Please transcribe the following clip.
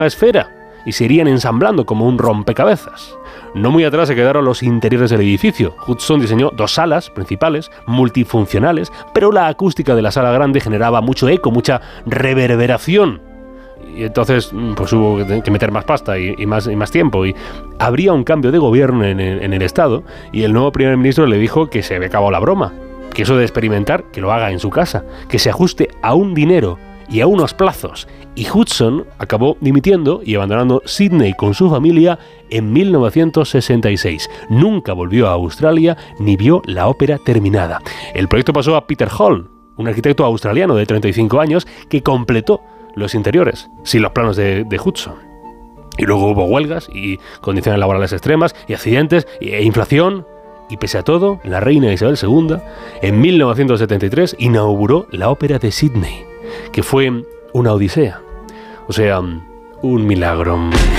esfera y se irían ensamblando como un rompecabezas. No muy atrás se quedaron los interiores del edificio. Hudson diseñó 2 salas principales, multifuncionales, pero la acústica de la sala grande generaba mucho eco, mucha reverberación. Y entonces pues hubo que meter más pasta y más tiempo. Y habría un cambio de gobierno en el Estado y el nuevo primer ministro le dijo que se había acabado la broma, que eso de experimentar, que lo haga en su casa, que se ajuste a un dinero y a unos plazos. Y Hudson acabó dimitiendo y abandonando Sídney con su familia en 1966. Nunca volvió a Australia ni vio la ópera terminada. El proyecto pasó a Peter Hall, un arquitecto australiano de 35 años que completó los interiores sin los planos de Hudson. Y luego hubo huelgas y condiciones laborales extremas y accidentes e inflación. Y pese a todo, la reina Isabel II en 1973 inauguró la ópera de Sídney, que fue una odisea, o sea, un milagro.